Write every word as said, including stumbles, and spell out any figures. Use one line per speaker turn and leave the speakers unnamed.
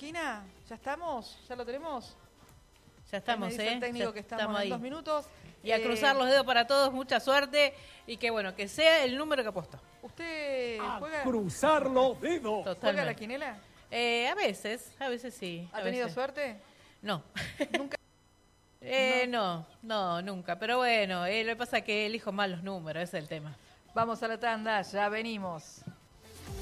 máquina? ¿Ya estamos? ¿Ya lo tenemos?
Ya estamos,
me dice
¿eh?
el técnico
ya
que estamos,
estamos
en
ahí.
dos minutos.
Y a
Eh,
cruzar los dedos para todos, mucha suerte. Y que bueno, que sea el número que apostó.
¿Usted
A
juega,
cruzar los dedos.
juega
Totalmente.
la quinela?
Eh, a veces, a veces sí.
¿Ha
a
tenido
veces.
suerte?
No.
Nunca.
eh, no. no, nunca. Pero bueno, eh, lo que pasa es que elijo mal los números, ese es el tema.
Vamos a la tanda, ya venimos.